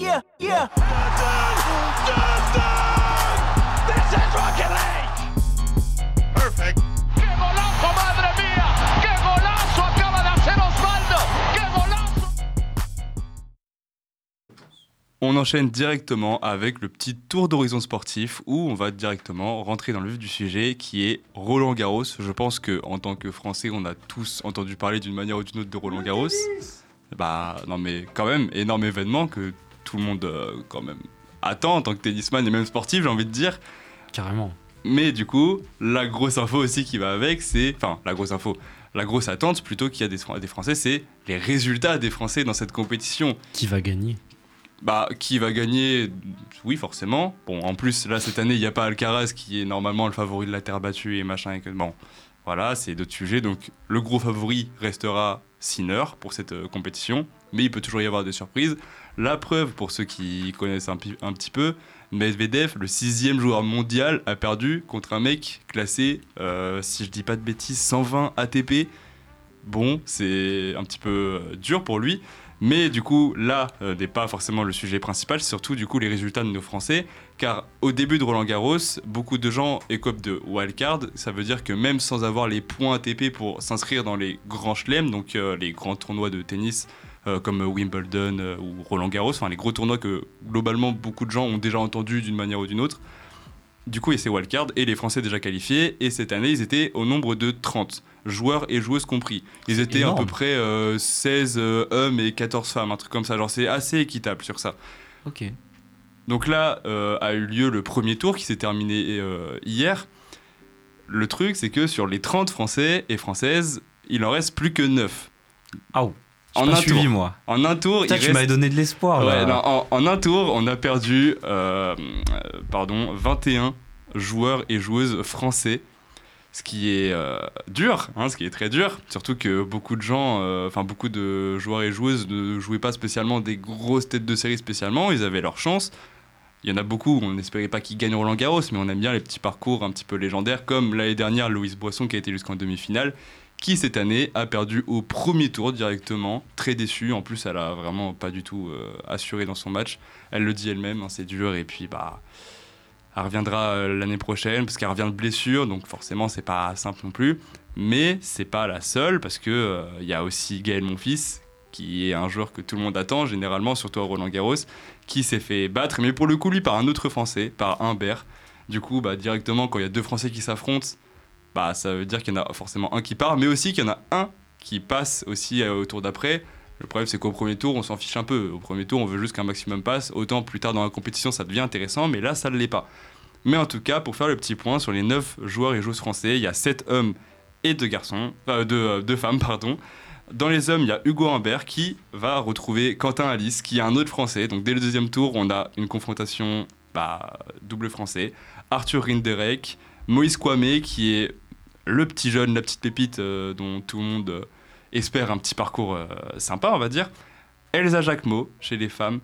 yeah, yeah. This is Rocket League! Perfect. ¡Qué golazo, madre mía! ¡Qué golazo acaba de hacer Osvaldo! ¡Qué golazo! On enchaîne directement avec le petit tour d'horizon sportif où on va directement rentrer dans le vif du sujet qui est Roland Garros. Je pense qu'en tant que Français, on a tous entendu parler d'une manière ou d'une autre de Roland Garros. Bah non mais quand même, énorme événement que tout le monde quand même attend en tant que tennisman et même sportif, j'ai envie de dire. Carrément. Mais du coup, la grosse info aussi qui va avec, c'est... Enfin, la grosse attente plutôt qu'il y a des Français, c'est les résultats des Français dans cette compétition. Qui va gagner ? Bah, qui va gagner ? Oui, forcément. Bon, en plus, là, cette année, il n'y a pas Alcaraz qui est normalement le favori de la terre battue et machin. Et que... Bon, voilà, c'est d'autres sujets. Donc, le gros favori restera Sinner pour cette compétition. Mais il peut toujours y avoir des surprises. La preuve, pour ceux qui connaissent un petit peu, Medvedev, le 6e joueur mondial, a perdu contre un mec classé, si je dis pas de bêtises, 120 ATP. Bon, c'est un petit peu dur pour lui. Mais du coup, là, n'est pas forcément le sujet principal, c'est surtout du coup les résultats de nos Français. Car au début de Roland Garros, beaucoup de gens écopent de wildcard. Ça veut dire que même sans avoir les points ATP pour s'inscrire dans les grands chelems, donc les grands tournois de tennis comme Wimbledon ou Roland Garros, enfin les gros tournois que globalement beaucoup de gens ont déjà entendus d'une manière ou d'une autre. Du coup, il y a ces wildcards et les Français déjà qualifiés. Et cette année, ils étaient au nombre de 30, joueurs et joueuses compris. Ils étaient à peu près 16 hommes et 14 femmes, un truc comme ça. Genre, c'est assez équitable sur ça. Ok. Donc là, a eu lieu le premier tour qui s'est terminé hier. Le truc, c'est que sur les 30 Français et Françaises, il en reste plus que 9. Ah oh. En un suivi, tour. Moi. En un tour, Putain, tu m'avais donné de l'espoir. Ouais, non, en un tour, on a perdu 21 joueurs et joueuses français, ce qui est dur, ce qui est très dur. Surtout que beaucoup de gens, beaucoup de joueurs et joueuses ne jouaient pas spécialement des grosses têtes de série spécialement. Ils avaient leur chance. Il y en a beaucoup, on n'espérait pas qu'ils gagnent Roland Garros, mais on aime bien les petits parcours un petit peu légendaires, comme l'année dernière, Louise Boisson qui a été jusqu'en demi-finale, qui cette année a perdu au premier tour directement, très déçue. En plus, elle a vraiment pas du tout assuré dans son match. Elle le dit elle-même, c'est dur. Et puis, elle reviendra l'année prochaine parce qu'elle revient de blessure, donc forcément, c'est pas simple non plus. Mais c'est pas la seule parce que il y a aussi Gaël Monfils, qui est un joueur que tout le monde attend, généralement, surtout à Roland Garros, qui s'est fait battre, mais pour le coup, lui, par un autre Français, par Humbert. Du coup, directement, quand il y a deux Français qui s'affrontent, ça veut dire qu'il y en a forcément un qui part, mais aussi qu'il y en a un qui passe aussi au tour d'après. Le problème, c'est qu'au premier tour, on s'en fiche un peu. Au premier tour, on veut juste qu'un maximum passe. Autant plus tard dans la compétition, ça devient intéressant, mais là, ça ne l'est pas. Mais en tout cas, pour faire le petit point, sur les 9 joueurs et joueuses français, il y a 7 hommes et 2 femmes. Dans les hommes, il y a Hugo Humbert qui va retrouver Quentin Alice, qui est un autre Français. Donc dès le deuxième tour, on a une confrontation double Français. Arthur Rinderknech, Moïse Kouamé, qui est le petit jeune, la petite pépite dont tout le monde espère un petit parcours sympa, on va dire. Elsa Jacquemot, chez les femmes.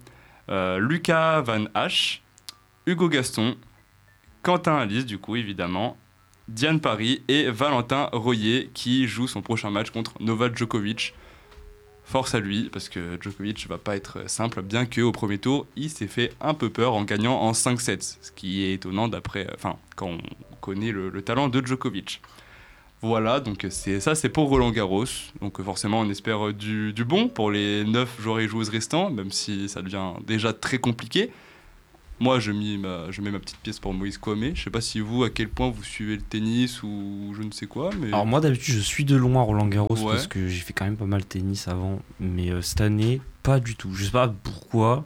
Lucas Van Hache, Hugo Gaston, Quentin Alice, du coup, évidemment. Diane Paris et Valentin Royer, qui joue son prochain match contre Novak Djokovic. Force à lui, parce que Djokovic va pas être simple, bien qu'au premier tour, il s'est fait un peu peur en gagnant en 5-7, ce qui est étonnant quand on connaît le talent de Djokovic. Voilà, donc c'est pour Roland Garros. Donc forcément, on espère du bon pour les 9 joueurs et joueuses restants, même si ça devient déjà très compliqué. Moi, je mets ma petite pièce pour Moïse Kouamé. Je sais pas si vous, à quel point vous suivez le tennis ou je ne sais quoi. Mais... Alors moi, d'habitude, je suis de loin Roland Garros parce que j'ai fait quand même pas mal de tennis avant. Mais cette année, pas du tout. Je sais pas pourquoi.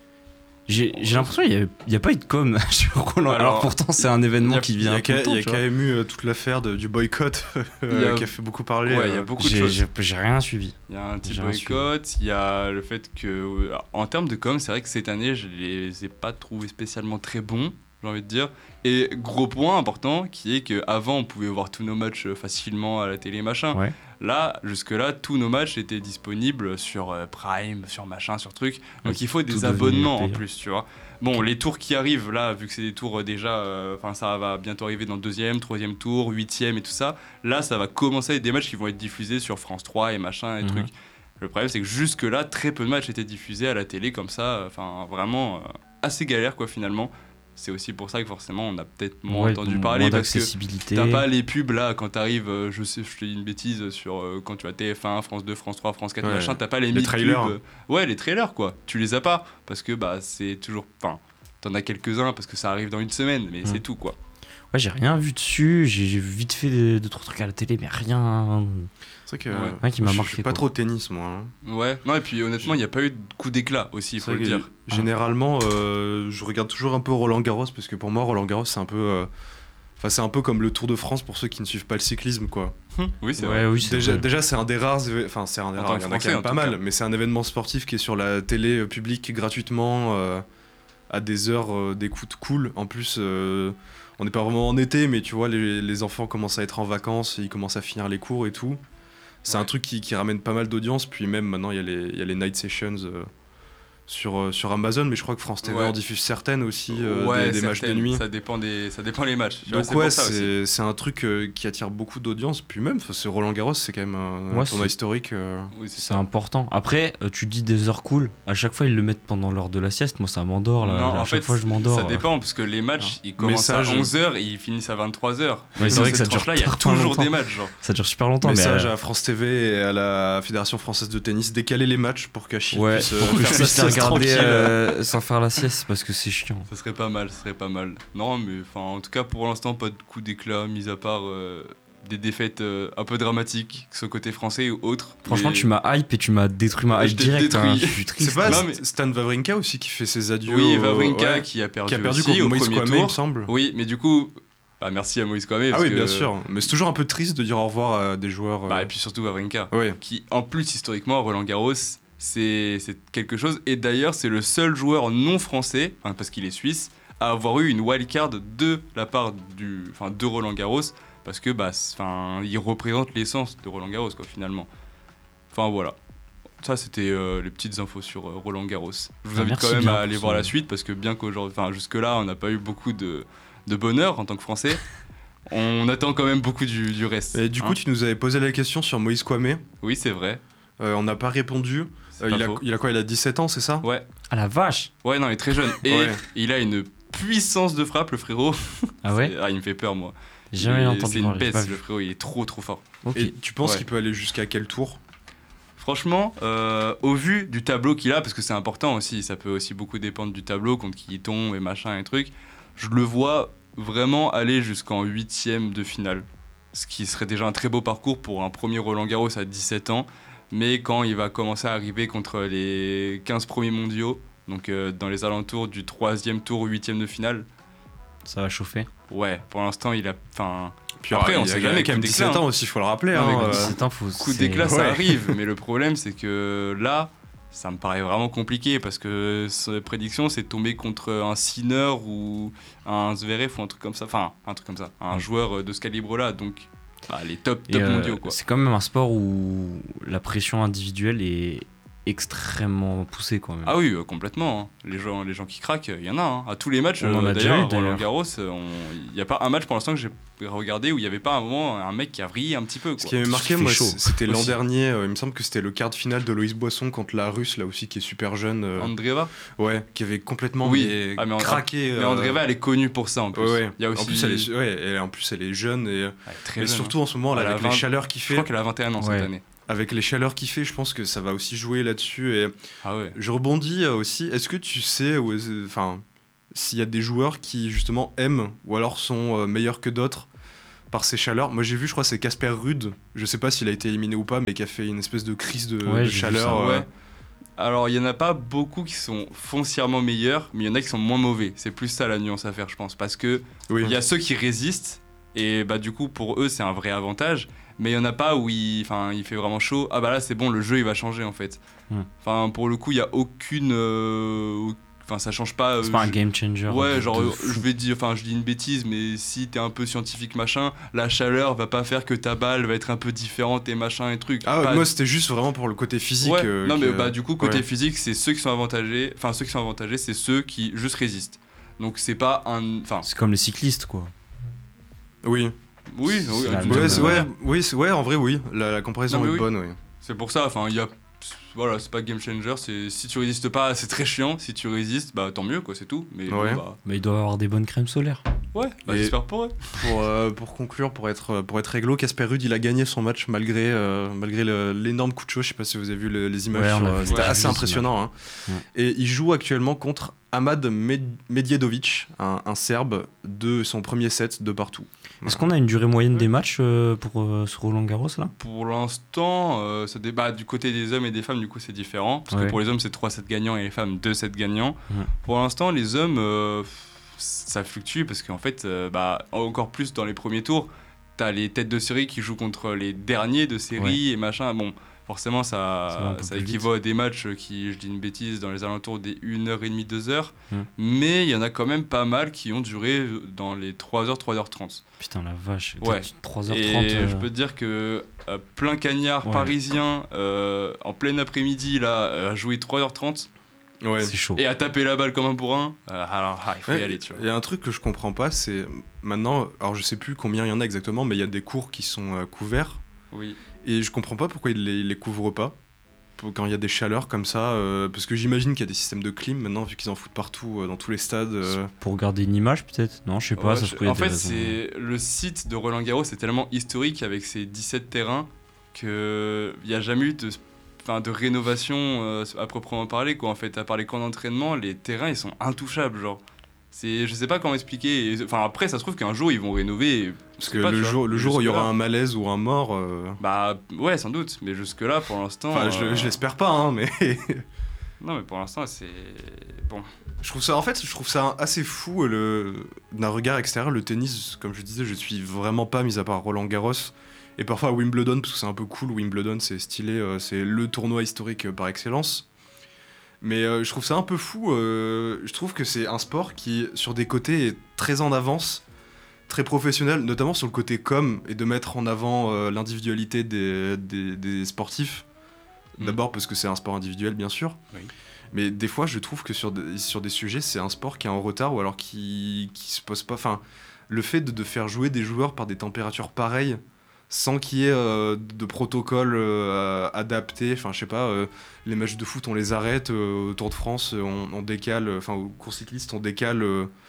J'ai l'impression qu'il n'y a pas eu de com sur Roland. Alors pourtant, c'est un événement qui vient tout le temps. Il y a quand même eu toute l'affaire du boycott qui a fait beaucoup parler. Ouais, il y a beaucoup de choses. J'ai rien suivi. Il y a un petit boycott, il y a le fait que, en termes de com, c'est vrai que cette année, je les ai pas trouvés spécialement très bons, j'ai envie de dire. Et gros point important, qui est qu'avant, on pouvait voir tous nos matchs facilement à la télé, machin. Ouais. Là, jusque-là, tous nos matchs étaient disponibles sur Prime, sur machin, sur truc. Donc il faut des abonnements en plus, tu vois. Bon, les tours qui arrivent, là, vu que c'est des tours déjà... ça va bientôt arriver dans le 2e, 3e tour, 8e et tout ça. Là, ça va commencer avec des matchs qui vont être diffusés sur France 3 et machin et trucs. Le problème, c'est que jusque-là, très peu de matchs étaient diffusés à la télé comme ça. Enfin, vraiment assez galère, quoi, finalement. C'est aussi pour ça que forcément, on a peut-être moins entendu parler. Parce que t'as pas les pubs là, quand t'arrives, je te dis une bêtise, sur quand tu as TF1, France 2, France 3, France 4, machin, t'as pas les trailers. Ouais, les trailers, quoi. Tu les as pas. Parce que c'est toujours. Enfin, t'en as quelques-uns parce que ça arrive dans une semaine, mais c'est tout, quoi. Ouais, j'ai rien vu dessus, j'ai vite fait 2-3 trucs à la télé, mais rien. C'est vrai que qui m'a marqué. Je suis pas trop tennis, moi. Ouais, non, et puis honnêtement, il n'y a pas eu de coup d'éclat aussi, il faut le dire. Généralement, je regarde toujours un peu Roland Garros, parce que pour moi, Roland Garros, c'est un peu. C'est un peu comme le Tour de France pour ceux qui ne suivent pas le cyclisme, quoi. Oui, c'est vrai. Oui, déjà, c'est un des rares. Enfin, c'est un des rares, il y en a quand même pas mal, mais c'est un événement sportif qui est sur la télé publique gratuitement, à des heures d'écoute cool. En plus. On n'est pas vraiment en été, mais tu vois, les enfants commencent à être en vacances, ils commencent à finir les cours et tout. C'est un truc qui ramène pas mal d'audience. Puis même maintenant, il y a les night sessions sur Amazon, mais je crois que France TV en diffuse certaines aussi, des matchs de nuit. Ça dépend les matchs. Donc c'est un truc qui attire beaucoup d'audience. Puis même, c'est Roland Garros, c'est quand même un tournoi historique. Oui, c'est important. Après, tu dis des heures cool. À chaque fois, ils le mettent pendant l'heure de la sieste. Moi, ça m'endort. Là. Non, à chaque fois, je m'endors. Ça dépend, parce que les matchs, ils commencent à 11h et ils finissent à 23h. Ouais, c'est vrai que ça dure là, il y a toujours des matchs. Genre. Ça dure super longtemps. Message à France TV et à la Fédération Française de Tennis, décaler les matchs pour qu'Achille puisse faire ça regarder sans faire la sieste, parce que c'est chiant. Ça serait pas mal. Non, mais en tout cas, pour l'instant, pas de coup d'éclat, mis à part des défaites un peu dramatiques, que ce soit côté français ou autre. Franchement, tu m'as hype et tu m'as détruit ma hype direct. Je suis triste. C'est pas Stan Wawrinka aussi qui fait ses adieux. Oui, Wawrinka qui a perdu aussi au premier tour. Il me semble. Oui, mais du coup... merci à Moïse Kwame. Bien sûr. Mais c'est toujours un peu triste de dire au revoir à des joueurs. Et puis surtout Wawrinka, qui en plus historiquement à Roland Garros, c'est quelque chose. Et d'ailleurs, c'est le seul joueur non français, parce qu'il est suisse, à avoir eu une wildcard de la part de Roland Garros, parce que il représente l'essence de Roland Garros, quoi, finalement. Enfin voilà. Ça, c'était les petites infos sur Roland Garros. Je vous invite quand même à aller voir la suite, parce que bien qu'aujourd'hui, jusque-là, on n'a pas eu beaucoup de bonheur en tant que Français. On attend quand même beaucoup du reste. Et du coup, tu nous avais posé la question sur Moïse Kwame. Oui, c'est vrai. On n'a pas répondu. Il a quoi ? Il a 17 ans, c'est ça ? Ouais. Ah la vache ! Ouais, non, il est très jeune. Et il a une puissance de frappe, le frérot. Ah ouais ? Il me fait peur, moi. J'ai jamais entendu. C'est une baisse, le frérot. Il est trop fort. Okay. Et tu penses qu'il peut aller jusqu'à quel tour ? Franchement, au vu du tableau qu'il a, parce que c'est important aussi, ça peut aussi beaucoup dépendre du tableau, contre qui il tombe et machin et trucs, je le vois vraiment aller jusqu'en 8e de finale. Ce qui serait déjà un très beau parcours pour un premier Roland Garros à 17 ans. Mais quand il va commencer à arriver contre les 15 premiers mondiaux, donc dans les alentours du 3e tour ou 8e de finale... Ça va chauffer. Ouais, pour l'instant, il a... Puis après, on sait jamais, quand même 17 ans aussi, il faut le rappeler. Non, 17 ans, coup d'éclat, ça arrive. Mais le problème, c'est que là... Ça me paraît vraiment compliqué parce que sa prédiction, c'est de tomber contre un Sinner ou un Zverev ou un truc comme ça. Enfin, un truc comme ça. Un joueur de ce calibre-là. Donc, les top mondiaux, quoi. C'est quand même un sport où la pression individuelle est extrêmement poussée, quand même. Ah oui, complètement. Hein. Les gens qui craquent, il y en a. Hein. À tous les matchs, d'ailleurs, Roland Garros, il n'y a pas un match pour l'instant que j'ai regardé où il n'y avait pas un moment un mec qui a vrillé un petit peu, quoi. Ce qui m'avait marqué, moi, c'était l'an dernier, il me semble que c'était le quart de finale de Loïs Boisson contre la Russe, là aussi, qui est super jeune. Andreeva. Ouais, qui avait complètement craqué. Mais Andreeva, elle est connue pour ça, en plus. Il y a aussi... En plus, elle est jeune. Et surtout, en ce moment, là, avec les chaleurs qu'il fait... Je crois qu'elle a 21 ans cette année. Avec les chaleurs qu'il fait, je pense que ça va aussi jouer là-dessus. Et je rebondis aussi. Est-ce que tu sais, s'il y a des joueurs qui justement aiment ou alors sont meilleurs que d'autres par ces chaleurs? Moi, j'ai vu, je crois, c'est Casper Ruud. Je sais pas s'il a été éliminé ou pas, mais qui a fait une espèce de crise de chaleur. Alors, il y en a pas beaucoup qui sont foncièrement meilleurs, mais il y en a qui sont moins mauvais. C'est plus ça la nuance à faire, je pense, parce que il y a ceux qui résistent et du coup, pour eux, c'est un vrai avantage. Mais il y en a pas où il fait vraiment chaud. Ah là c'est bon, le jeu il va changer en fait. Pour le coup il y a aucune, ça change pas. C'est pas un game changer. Ouais, genre je dis une bêtise, mais si t'es un peu scientifique machin, la chaleur va pas faire que ta balle va être un peu différente et machin et truc. Moi c'était juste vraiment pour le côté physique. Ouais. Non mais du coup côté physique c'est ceux qui sont avantagés. Enfin ceux qui sont avantagés c'est ceux qui juste résistent. Donc c'est pas un. C'est comme les cyclistes quoi. Oui. Oui, en vrai, oui, la comparaison est bonne, oui. C'est pour ça, voilà, c'est pas game changer. Si tu résistes pas, c'est très chiant. Si tu résistes, bah tant mieux, quoi, c'est tout. Mais, mais ils doivent avoir des bonnes crèmes solaires. Ouais, j'espère pour eux. Pour conclure, pour être réglo, Casper Ruud, il a gagné son match malgré l'énorme coup de chaud. Je sais pas si vous avez vu les images. C'était assez impressionnant. Hein. Ouais. Et il joue actuellement contre Amad Medjedovic, un Serbe, de son premier set de partout. Est-ce qu'on a une durée moyenne des matchs pour ce Roland-Garros là ? Pour l'instant, ça débat du côté des hommes et des femmes, du coup c'est différent. Parce que pour les hommes c'est 3 sets gagnants et les femmes 2 sets gagnants. Pour l'instant, les hommes, ça fluctue parce qu'en fait, encore plus dans les premiers tours, t'as les têtes de série qui jouent contre les derniers de série et machin. Bon, forcément ça équivaut à des matchs qui, je dis une bêtise, dans les alentours des 1h30, 2h. Mais il y en a quand même pas mal qui ont duré dans les 3h, 3h30. Putain la vache, 3h30. Et je peux te dire que plein cagnard parisien en plein après-midi là, à jouer 3h30. Ouais. C'est chaud. Et à taper la balle comme un bourrin, il faut y aller, tu vois. Il y a un truc que je comprends pas, c'est maintenant, alors je sais plus combien il y en a exactement, mais il y a des cours qui sont couverts. Oui. Et je comprends pas pourquoi ils les couvrent pas quand il y a des chaleurs comme ça, parce que j'imagine qu'il y a des systèmes de clim maintenant, vu qu'ils en foutent partout dans tous les stades. Pour garder une image peut-être ? Non, je sais pas. En fait, c'est le site de Roland-Garros, c'est tellement historique avec ses 17 terrains qu'il n'y a jamais eu de rénovation à proprement parler, quoi. En fait, à part les camps d'entraînement, les terrains ils sont intouchables, genre. Je sais pas comment expliquer. Enfin, après, ça se trouve qu'un jour ils vont rénover. Parce que le jour où il y aura un malaise ou un mort. Bah ouais, sans doute. Mais jusque-là, pour l'instant. Enfin, je l'espère pas, hein, mais. Non, mais pour l'instant, c'est bon. Je trouve ça assez fou d'un regard extérieur. Le tennis, comme je disais, je suis vraiment pas, mis à part Roland-Garros. Et parfois à Wimbledon, parce que c'est un peu cool. Wimbledon, c'est stylé, c'est le tournoi historique par excellence. Mais je trouve ça un peu fou. Je trouve que c'est un sport qui, sur des côtés, est très en avance, très professionnel, notamment sur le côté com, et de mettre en avant l'individualité des sportifs. D'abord parce que c'est un sport individuel, bien sûr. Oui. Mais des fois, je trouve que sur des sujets, c'est un sport qui est en retard, ou alors qui se pose pas... Enfin, le fait de faire jouer des joueurs par des températures pareilles, sans qu'il y ait de protocole adapté. Enfin, je sais pas, les matchs de foot, on les arrête. Au Tour de France, on décale. Enfin, aux courses cyclistes, on décale.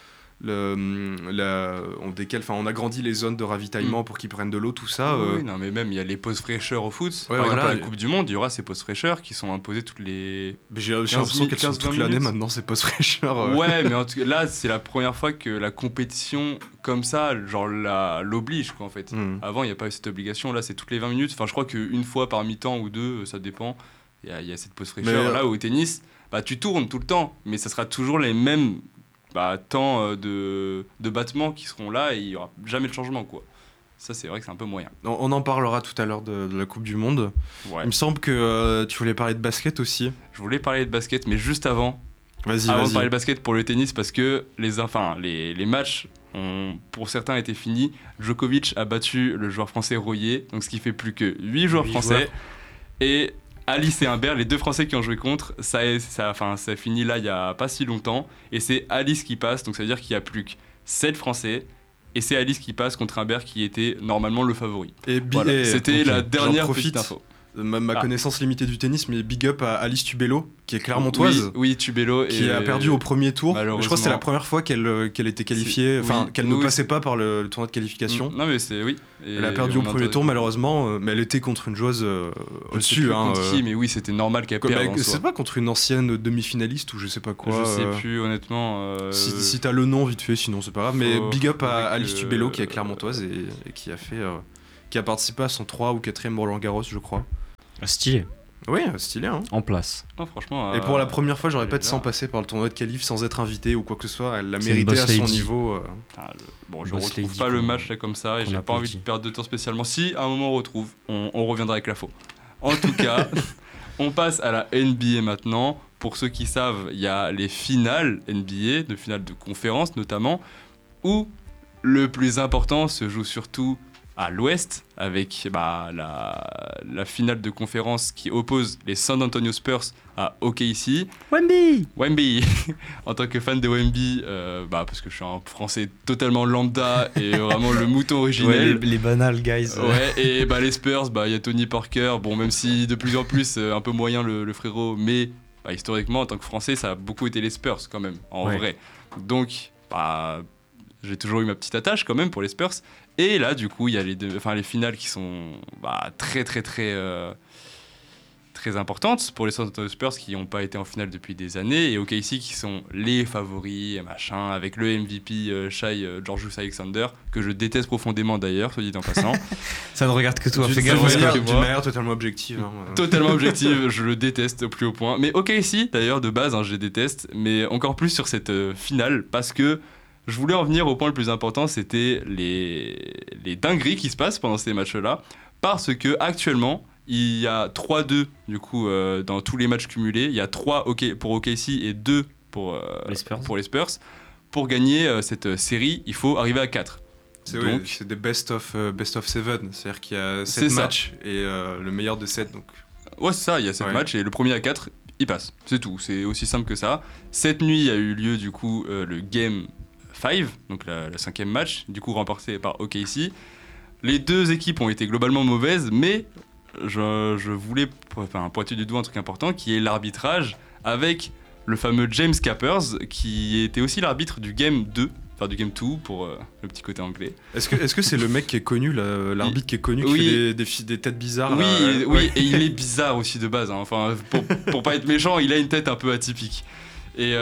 On agrandit les zones de ravitaillement pour qu'ils prennent de l'eau, tout ça. Oui, non, mais même il y a les pauses fraîcheur au foot. Par exemple, à la Coupe du Monde, il y aura ces pauses fraîcheur qui sont imposées toutes les. J'ai l'impression qu'elles sont toute l'année maintenant, ces pauses fraîcheur. Ouais, mais en tout cas, là, c'est la première fois que la compétition comme ça, genre l'oblige, quoi, en fait. Avant, il n'y a pas eu cette obligation. Là, c'est toutes les 20 minutes. Enfin, je crois qu'une fois par mi-temps ou deux, ça dépend. Il y a cette pause fraîcheur. Là, au tennis, tu tournes tout le temps, mais ça sera toujours les mêmes temps de battements qui seront là et il n'y aura jamais de changement, quoi. Ça, c'est vrai que c'est un peu moyen. On en parlera tout à l'heure de la Coupe du Monde. Ouais. Il me semble que tu voulais parler de basket aussi. Je voulais parler de basket, mais juste avant. Vas-y. De parler de basket pour le tennis, parce que les matchs ont pour certains été finis. Djokovic a battu le joueur français Royer, donc ce qui fait plus que 8 joueurs français. Et Alice et Humbert, les deux Français qui ont joué contre, ça finit là il n'y a pas si longtemps. Et c'est Alice qui passe, donc ça veut dire qu'il n'y a plus que 7 Français. Et c'est Alice qui passe contre Humbert qui était normalement le favori. C'était la dernière petite info. Ma connaissance limitée du tennis, mais big up à Alice Tubello, qui est clermontoise. Oui, Tubello. Qui a perdu au premier tour. Je crois que c'était la première fois qu'elle était qualifiée, qu'elle ne passait pas par le tournoi de qualification. Non, mais c'est oui. Elle a perdu au premier tour, malheureusement, mais elle était contre une joueuse au-dessus. Mais oui, c'était normal qu'elle perde. C'est pas contre une ancienne demi-finaliste ou je sais pas quoi. Je sais plus, honnêtement. Si t'as le nom vite fait, sinon c'est pas grave. Mais big up à Alice Tubello, qui est clermontoise et qui a participé à son 3 ou 4e Roland-Garros, je crois. Stylé. Oui, stylé, hein. En place. Non, franchement. Et pour la première fois, j'aurais pas de sans passer par le tournoi de qualif sans être invité ou quoi que ce soit. Elle l'a mérité à son niveau. Je retrouve pas le match là comme ça et j'ai pas envie de perdre de temps spécialement. Si à un moment on retrouve, on reviendra avec la faux. En tout cas, on passe à la NBA maintenant. Pour ceux qui savent, il y a les finales NBA, de finales de conférence notamment, où le plus important se joue surtout à l'ouest avec la finale de conférence qui oppose les San Antonio Spurs à OKC. Wemby En tant que fan de Wemby, parce que je suis un Français totalement lambda et vraiment le mouton originel. Ouais, les banals guys. Ouais, et les Spurs, y a Tony Parker, bon, même si de plus en plus un peu moyen le frérot, mais historiquement en tant que Français ça a beaucoup été les Spurs quand même en vrai. Donc j'ai toujours eu ma petite attache quand même pour les Spurs. Et là, du coup, il y a les finales qui sont très, très, très, très importantes pour les San Antonio Spurs qui n'ont pas été en finale depuis des années. Et OKC qui sont les favoris, machin, avec le MVP Shai Gilgeous-Alexander, que je déteste profondément d'ailleurs, soit dit en passant. Ça ne regarde que toi. Fais gaffe, d'une manière totalement objective. Totalement objective, je le déteste au plus haut point. Mais OKC, d'ailleurs, de base, je les déteste. Mais encore plus sur cette finale, parce que je voulais en venir au point le plus important, c'était les dingueries qui se passent pendant ces matchs-là, parce que actuellement, il y a 3-2 du coup dans tous les matchs cumulés. Il y a 3 pour OKC et 2 pour les Spurs. Pour gagner cette série, il faut arriver à 4. C'est des best of 7, c'est-à-dire qu'il y a 7 matchs et le meilleur de 7. Donc... Ouais, c'est ça, il y a 7 matchs et le premier à 4, il passe. C'est tout, c'est aussi simple que ça. Cette nuit a eu lieu du coup le Game 5, donc le 5e match, du coup remporté par OKC. Les deux équipes ont été globalement mauvaises, mais je voulais pointer du doigt un truc important qui est l'arbitrage avec le fameux James Capers qui était aussi l'arbitre du Game 2, enfin du Game 2 pour le petit côté anglais. Est-ce que c'est le mec qui est connu, l'arbitre qui est connu, qui fait des têtes bizarres Oui, et il est bizarre aussi de base, hein. Enfin, pour pas être méchant, il a une tête un peu atypique. Et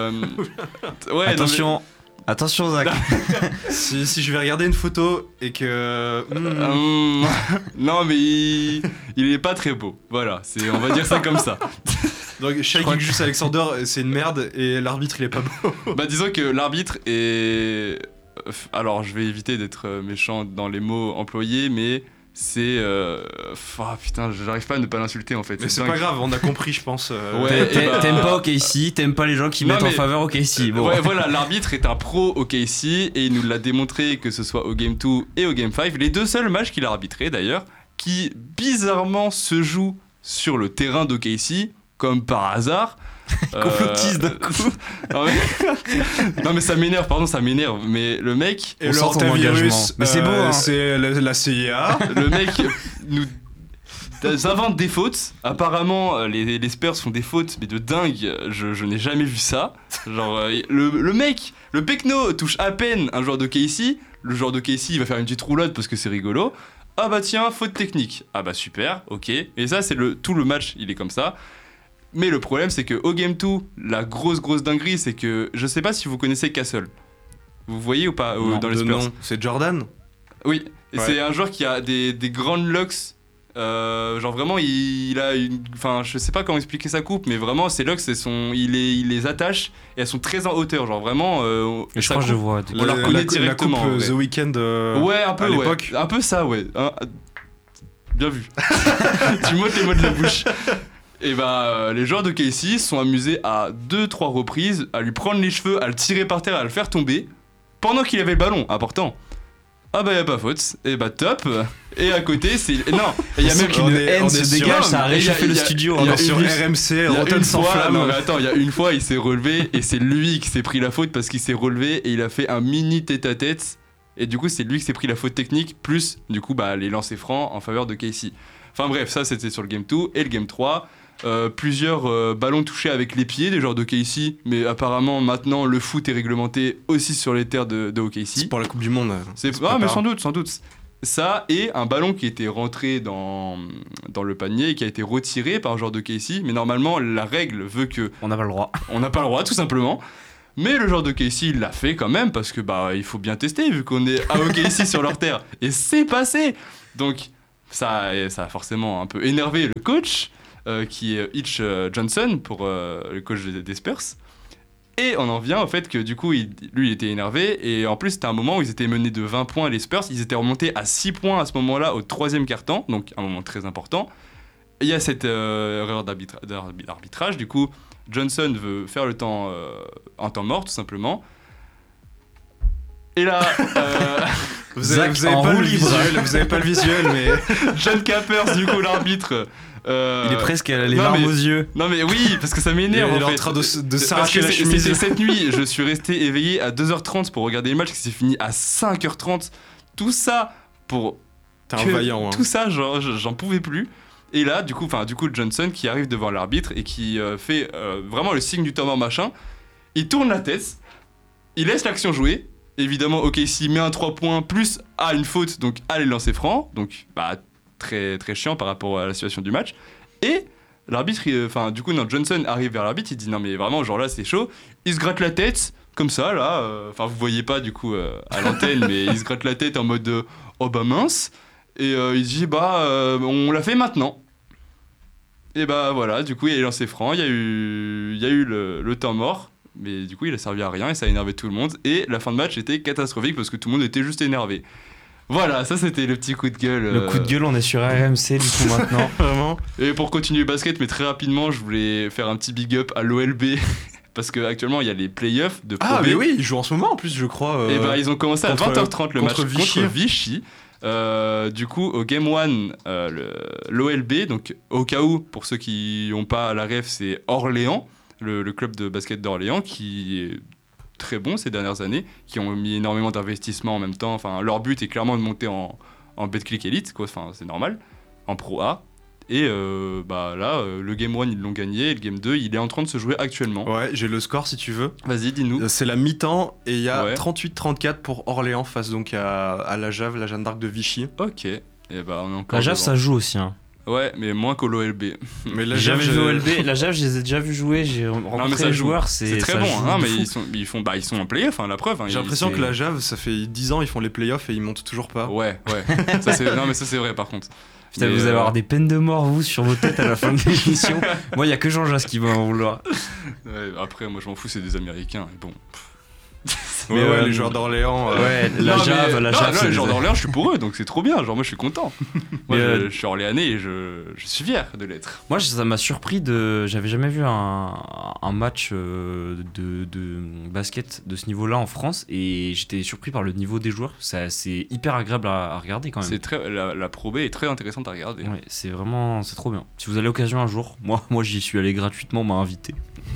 attention. Attention Zach. si je vais regarder une photo et que... non mais il est pas très beau. Voilà, on va dire ça comme ça. Donc Shai Gilgeous-Alexander c'est une merde et l'arbitre il est pas beau. Disons que l'arbitre est... Alors je vais éviter d'être méchant dans les mots employés, mais... c'est... putain, j'arrive pas à ne pas l'insulter en fait. Mais c'est pas grave, on a compris je pense. T'aimes pas OKC, t'aimes pas les gens qui mettent en faveur OKC. Bon. Ouais, voilà, l'arbitre est un pro OKC et il nous l'a démontré que ce soit au Game 2 et au Game 5. Les deux seuls matchs qu'il a arbitrés d'ailleurs, qui bizarrement se jouent sur le terrain d'OKC, comme par hasard. Complotiste d'un coup. Non mais ça m'énerve, mais le mec... Et on sent ton engagement. Mais c'est beau, hein. C'est la CIA. Le mec nous invente des fautes. Apparemment, les Spurs font des fautes, mais de dingue. Je n'ai jamais vu ça. Genre, le mec, le Pecno touche à peine un joueur de KC. Le joueur de KC, il va faire une petite roulotte parce que c'est rigolo. Ah bah tiens, faute technique. Ah bah super, ok. Et ça, c'est tout le match, il est comme ça. Mais le problème, c'est qu'au Game 2, la grosse dinguerie, c'est que je sais pas si vous connaissez Castle. Vous voyez ou pas dans les Spurs? C'est Jordan? Oui. Et c'est un joueur qui a des grandes locks. Genre vraiment, il a une... Enfin, je sais pas comment expliquer sa coupe, mais vraiment, ses locks, il les attache et elles sont très en hauteur. Genre vraiment... je crois que je vois. On la reconnaît directement. La coupe The Weeknd ouais, un peu, à l'époque. Un peu ça, ouais. Bien vu. Tu m'ôtes les mots de la bouche. Et les joueurs de KC sont amusés à 2-3 reprises à lui prendre les cheveux, à le tirer par terre, à le faire tomber pendant qu'il avait le ballon, important. Ah bah y'a pas faute, et top. Et à côté c'est... Non, il y a même une haine se dégage, ça a réchauffé le studio. On est sur RMC, Rotten sans flamme. Non mais attends, il y a une fois il s'est relevé et c'est lui qui s'est pris la faute parce qu'il s'est relevé et il a fait un mini tête-à-tête. Et du coup c'est lui qui s'est pris la faute technique plus du coup les lancers francs en faveur de KC. Enfin bref, ça c'était sur le Game 2 et le Game 3. Plusieurs ballons touchés avec les pieds des joueurs d'OKC, mais apparemment maintenant le foot est réglementé aussi sur les terres de OKC. C'est pour la Coupe du Monde. Mais sans doute. Ça et un ballon qui était rentré dans le panier et qui a été retiré par un joueur d'OKC, mais normalement la règle veut que... On n'a pas le droit. On n'a pas le droit tout simplement. Mais le joueur d'OKC il l'a fait quand même parce que il faut bien tester vu qu'on est à OKC sur leur terre. Et c'est passé. Donc ça a forcément un peu énervé le coach. Qui est Hitch Johnson pour le coach des Spurs. Et on en vient au fait que du coup, lui, il était énervé. Et en plus, c'était un moment où ils étaient menés de 20 points, les Spurs. Ils étaient remontés à 6 points à ce moment-là, au 3e quart-temps. Donc, un moment très important. Et il y a cette erreur d'arbitrage. Du coup, Johnson veut faire un temps mort, tout simplement. Et là, vous avez pas le visuel, mais John Capers, du coup, l'arbitre. Il est presque les larmes aux yeux. Non mais oui, parce que ça m'énerve. Il est en train de s'arracher la chemise. C'était cette nuit, je suis resté éveillé à 2h30 pour regarder le match qui s'est fini à 5h30. Tout ça pour... T'es un vaillant. Hein. Tout ça, genre, j'en pouvais plus. Et là, du coup, Johnson qui arrive devant l'arbitre et qui fait vraiment le signe du temps mort machin. Il tourne la tête, il laisse l'action jouer. Évidemment, OKC met un 3 points plus à une faute, donc à les lancer francs. Donc, très, très chiant par rapport à la situation du match. Et l'arbitre, Johnson arrive vers l'arbitre, il dit non mais vraiment, genre là c'est chaud. Il se gratte la tête, comme ça, là. Vous voyez pas du coup à l'antenne, mais il se gratte la tête en mode oh bah mince. Et il dit on l'a fait maintenant. Et voilà, du coup il a lancé franc, il y a eu le temps mort. Mais du coup, il a servi à rien et ça a énervé tout le monde. Et la fin de match était catastrophique parce que tout le monde était juste énervé. Voilà, ça c'était le petit coup de gueule. Le coup de gueule, on est sur RMC du coup maintenant. Vraiment. Et pour continuer le basket, mais très rapidement, je voulais faire un petit big up à l'OLB. Parce qu'actuellement, il y a les playoffs de Pro B. Ah, mais oui, ils jouent en ce moment en plus, je crois. Et ils ont commencé à 20h30 le match contre Vichy. Du coup, au Game 1, l'OLB, donc au cas où, pour ceux qui n'ont pas la ref, c'est Orléans. Le club de basket d'Orléans qui est très bon ces dernières années, qui ont mis énormément d'investissements en même temps. Enfin, leur but est clairement de monter en Betclic Elite, quoi. Enfin, c'est normal, en Pro A. Et le Game 1, ils l'ont gagné, et le Game 2, il est en train de se jouer actuellement. Ouais, j'ai le score si tu veux. Vas-y, dis-nous. C'est la mi-temps, et il y a 38-34 pour Orléans face donc à la Jave, la Jeanne d'Arc de Vichy. Ok. Et on est encore la Jave, devant. ça joue aussi, hein. Ouais, mais moins qu'au l'OLB. Mais la Jave, la Jave, je les ai déjà vus jouer. J'ai rencontré les joueurs. C'est très bon. Hein, mais ils sont en play-off, la preuve. Hein, j'ai l'impression que la Jave, ça fait 10 ans, ils font les playoffs et ils montent toujours pas. Ouais. Ça, c'est vrai par contre. Putain, vous allez avoir des peines de mort, vous, sur vos têtes à la fin de l'émission. Moi, il y a que Jean-Jas qui va en vouloir. Ouais, après, moi, je m'en fous, c'est des Américains. Bon. Mais les joueurs d'Orléans. La Jave. Les joueurs d'Orléans, je suis pour eux, donc c'est trop bien. Genre, moi, je suis content. Moi, je suis orléanais et je suis fier de l'être. Moi, ça m'a surpris j'avais jamais vu un match de basket de ce niveau-là en France et j'étais surpris par le niveau des joueurs. C'est hyper agréable à regarder quand même. La Pro B est très intéressante à regarder. Ouais, c'est trop bien. Si vous avez l'occasion un jour, moi j'y suis allé gratuitement, on m'a invité.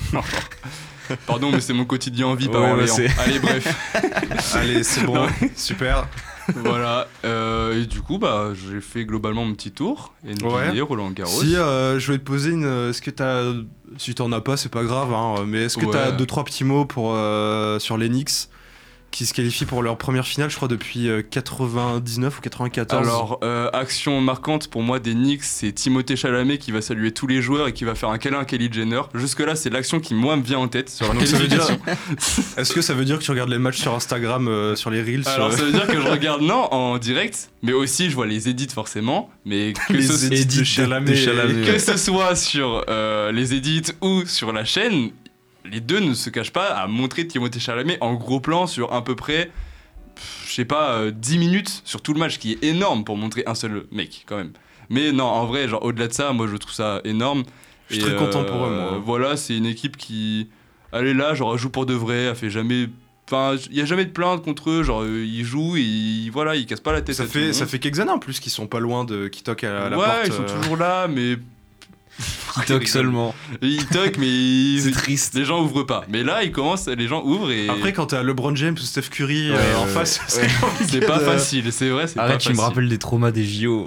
Pardon, mais c'est mon quotidien en vie, pas Orléans. Allez, bref. Allez, c'est bon, super. Voilà. Et du coup, j'ai fait globalement mon petit tour. NBA, Roland Garros. Si, je voulais te poser est-ce que si t'en as pas, c'est pas grave, hein, mais est-ce que t'as 2-3 petits mots sur les Knicks qui se qualifient pour leur première finale, je crois, depuis 99 ou 94. Alors, action marquante pour moi des Knicks, c'est Timothée Chalamet qui va saluer tous les joueurs et qui va faire un câlin à Kylie Jenner. Jusque-là, c'est l'action qui, moi, me vient en tête. Sur donc, est-ce que ça veut dire que tu regardes les matchs sur Instagram, sur les Reels? Alors, ça veut dire que je regarde, non, en direct, mais aussi je vois les edits forcément. Mais que les edits de Chalamet. Que ce soit sur les edits ou sur la chaîne, les deux ne se cachent pas à montrer Timothée Chalamet en gros plan sur à peu près, 10 minutes sur tout le match, qui est énorme pour montrer un seul mec quand même. Mais non, en vrai, genre au-delà de ça, moi je trouve ça énorme. Je suis très content pour eux, moi. Voilà, c'est une équipe qui, elle est là, genre elle joue pour de vrai, elle fait jamais... Enfin, il n'y a jamais de plainte contre eux, genre ils jouent et ils cassent pas la tête. Ça fait quelques années en plus qu'ils sont pas loin qui toquent à la porte. Ouais, ils sont toujours là, mais... Ils toquent seulement. Ils toquent, mais c'est triste. Les gens ouvrent pas. Mais là, les gens ouvrent et... Après, quand t'as LeBron James ou Steph Curry en face, c'est pas facile, c'est vrai, c'est Arrête, pas facile. tu me rappelles des traumas des JO.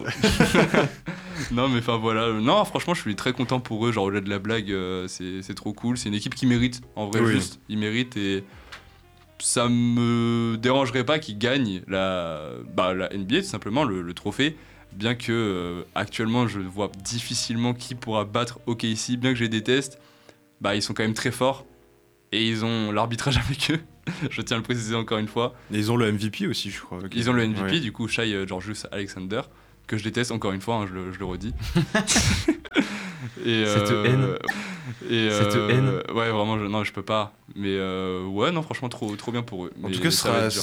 Non, mais enfin voilà. Non, franchement, je suis très content pour eux. Genre, au-delà de la blague, c'est trop cool. C'est une équipe qui mérite, en vrai, juste. Ils méritent et ça me dérangerait pas qu'ils gagnent la NBA, tout simplement, le trophée. Bien que actuellement je vois difficilement qui pourra battre OKC, bien que je les déteste, ils sont quand même très forts et ils ont l'arbitrage avec eux. Je tiens à le préciser encore une fois. Et ils ont le MVP aussi, je crois. Ils ont le MVP, du coup, Shai Gilgeous-Alexander, que je déteste encore une fois, hein, je le redis. Et, cette haine. Cette haine. Ouais, vraiment, non, je peux pas. Mais ouais, non, franchement, trop bien pour eux. En tout cas, ce